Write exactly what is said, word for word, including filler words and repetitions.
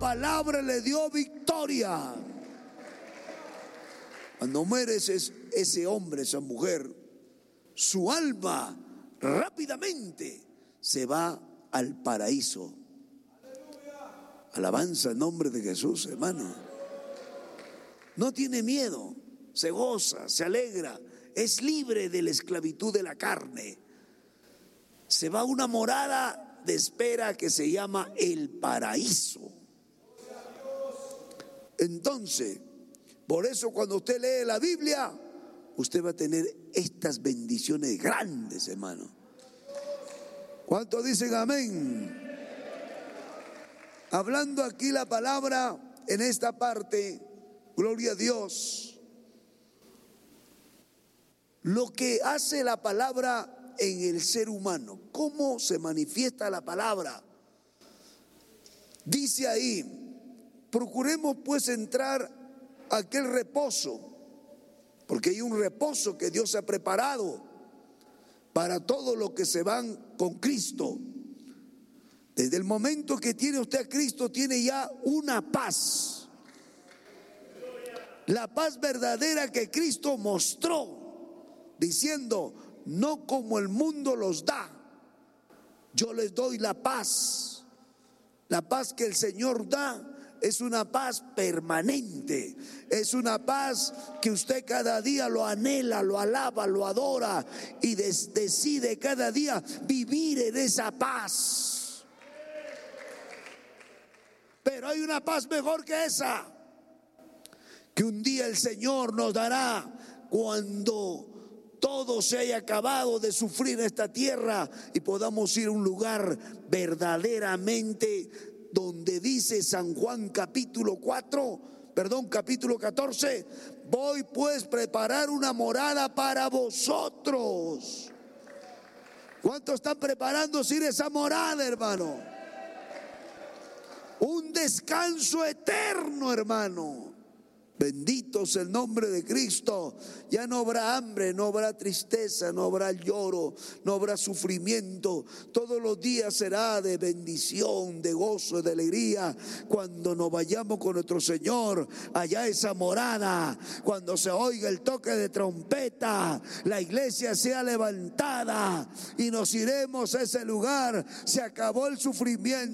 palabra le dio victoria. Cuando muere ese, ese hombre, esa mujer, su alma rápidamente se va al paraíso. Alabanza en nombre de Jesús, hermano. No tiene miedo, se goza, se alegra, es libre de la esclavitud de la carne. Se va a una morada de espera que se llama el paraíso. Entonces, por eso cuando usted lee la Biblia, usted va a tener estas bendiciones grandes, hermano. ¿Cuántos dicen amén? Hablando aquí la palabra en esta parte, gloria a Dios. Lo que hace la palabra en el ser humano, ¿cómo se manifiesta la palabra? Dice ahí, procuremos pues entrar a aquel reposo, porque hay un reposo que Dios ha preparado para todos los que se van con Cristo. Desde el momento que tiene usted a Cristo, tiene ya una paz. La paz verdadera que Cristo mostró, diciendo, no como el mundo los da, yo les doy la paz. La paz que el Señor da es una paz permanente, es una paz que usted cada día lo anhela, lo alaba, lo adora y des- decide cada día vivir en esa paz. Pero hay una paz mejor que esa, que un día el Señor nos dará cuando todo se haya acabado de sufrir en esta tierra y podamos ir a un lugar verdaderamente donde dice San Juan capítulo cuatro, perdón, capítulo catorce, voy pues a preparar una morada para vosotros. ¿Cuántos están preparándose ir a esa morada, hermano? Un descanso eterno, hermano. Bendito sea el nombre de Cristo. Ya no habrá hambre, no habrá tristeza, no habrá lloro, no habrá sufrimiento. Todos los días será de bendición, de gozo, de alegría. Cuando nos vayamos con nuestro Señor allá a esa morada, cuando se oiga el toque de trompeta, la iglesia sea levantada y nos iremos a ese lugar. Se acabó el sufrimiento.